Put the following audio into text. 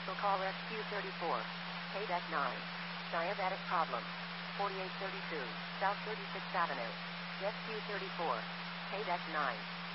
Commercial call SQ34. Paydeck 9. Diabetic problem. 4832 South 36th Avenue. SQ34. Paydeck 9.